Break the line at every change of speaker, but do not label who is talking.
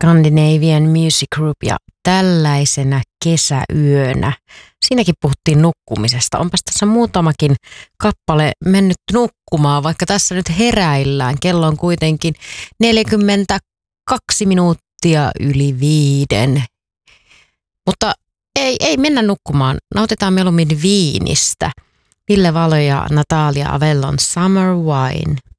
Scandinavian Music Group ja tällaisena kesäyönä. Siinäkin puhuttiin nukkumisesta. Onpas tässä muutamakin kappale mennyt nukkumaan, vaikka tässä nyt heräillään. Kello on kuitenkin 42 minuuttia yli 5. Mutta ei mennä nukkumaan. Nautitaan mieluummin viinistä. Ville Valo ja Natalia Avellon Summer Wine.